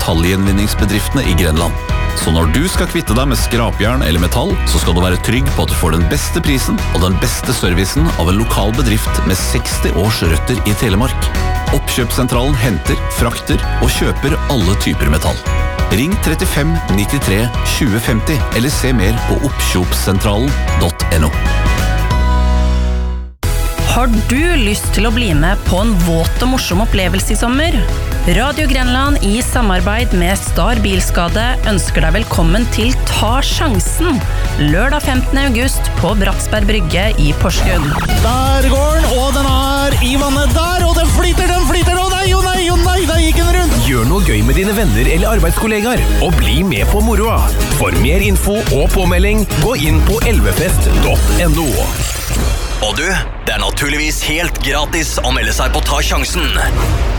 metallgjenvinningsbedriftene i Grenland. Så når du skal kvitte deg med skrapjern eller metall, så skal du være trygg på at du får den beste prisen og den beste servicen av en lokal bedrift med 60 års røtter i Telemark. Oppkjøpssentralen henter, frakter og kjøper alle typer metall. Ring 35 93 2050 eller se mer på oppkjøpssentralen.no. Har du lyst til å bli med på en våt og morsom opplevelse i sommer? Radio Grenland i samarbeid med Star Bilskade ønsker deg velkommen til Ta sjansen, lørdag 15. august på Bratsberg Brygge i Porsgrunn. Der går den, og den er i vannet der, og den flyter, og nei, der gikk den rundt. Gjør noe gøy med dine venner eller arbeidskollegaer, og bli med på moroa. For mer info og påmelding, gå inn på elvefest.no. Og du, det er naturligvis helt gratis å melde seg på Ta sjansen.